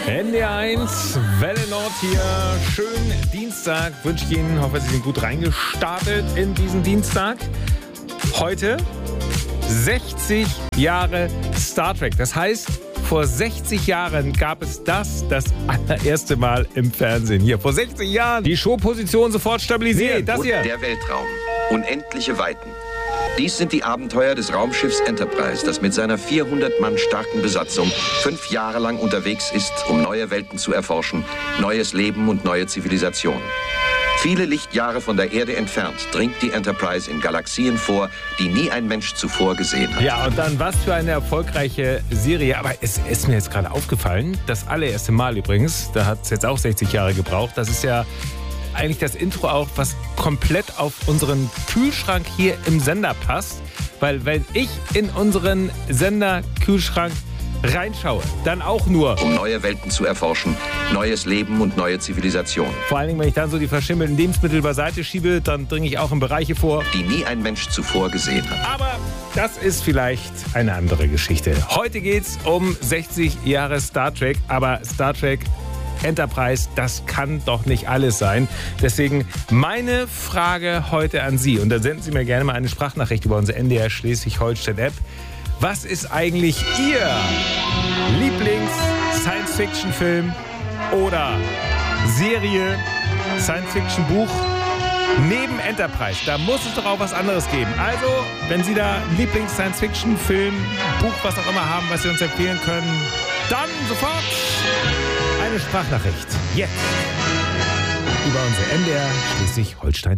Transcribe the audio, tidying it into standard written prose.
NDR1, Welle Nord hier. Schönen Dienstag wünsche ich Ihnen. Hoffe, Sie sind gut reingestartet in diesen Dienstag. Heute 60 Jahre Star Trek. Das heißt, vor 60 Jahren gab es das allererste Mal im Fernsehen. Hier, vor 60 Jahren. Die Showposition sofort stabilisiert. Das hier. Der Weltraum. Unendliche Weiten. Dies sind die Abenteuer des Raumschiffs Enterprise, das mit seiner 400 Mann starken Besatzung 5 Jahre lang unterwegs ist, um neue Welten zu erforschen, neues Leben und neue Zivilisation. Viele Lichtjahre von der Erde entfernt dringt die Enterprise in Galaxien vor, die nie ein Mensch zuvor gesehen hat. Ja, und dann was für eine erfolgreiche Serie. Aber es ist mir jetzt gerade aufgefallen, das allererste Mal übrigens, da hat es jetzt auch 60 Jahre gebraucht, das ist ja eigentlich das Intro auch, was komplett auf unseren Kühlschrank hier im Sender passt. Weil wenn ich in unseren Sender-Kühlschrank reinschaue, dann auch nur, um neue Welten zu erforschen, neues Leben und neue Zivilisation. Vor allen Dingen, wenn ich dann so die verschimmelten Lebensmittel beiseite schiebe, dann dringe ich auch in Bereiche vor, die nie ein Mensch zuvor gesehen hat. Aber das ist vielleicht eine andere Geschichte. Heute geht's um 60 Jahre Star Trek, aber Star Trek Enterprise, das kann doch nicht alles sein. Deswegen meine Frage heute an Sie. Und da senden Sie mir gerne mal eine Sprachnachricht über unsere NDR Schleswig-Holstein-App. Was ist eigentlich Ihr Lieblings-Science-Fiction-Film oder Serie, Science-Fiction-Buch neben Enterprise? Da muss es doch auch was anderes geben. Also, wenn Sie da einen Lieblings-Science-Fiction-Film, Buch, was auch immer haben, was Sie uns empfehlen können, dann sofort eine Sprachnachricht. Jetzt. Über unsere NDR Schleswig-Holstein.